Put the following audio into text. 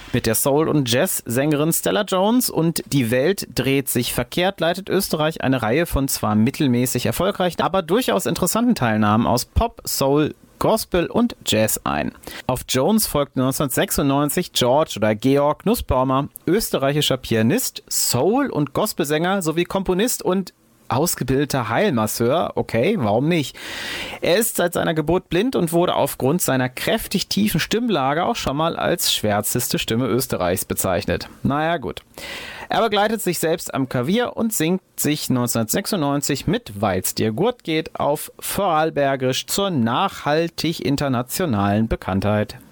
Mit der Soul- und Jazz-Sängerin Stella Jones und Die Welt dreht sich verkehrt leitet Österreich eine Reihe von zwar mittelmäßig erfolgreichen, aber durchaus interessanten Teilnahmen aus Pop, Soul, Gospel und Jazz ein. Auf Jones folgte 1996 Georg Nussbaumer, österreichischer Pianist, Soul- und Gospelsänger sowie Komponist und ausgebildeter Heilmasseur. Okay, warum nicht? Er ist seit seiner Geburt blind und wurde aufgrund seiner kräftig tiefen Stimmlage auch schon mal als schwärzeste Stimme Österreichs bezeichnet. Naja, gut. Er begleitet sich selbst am Klavier und singt sich 1996 mit Weil's dir gut geht auf Vorarlbergisch zur nachhaltig internationalen Bekanntheit.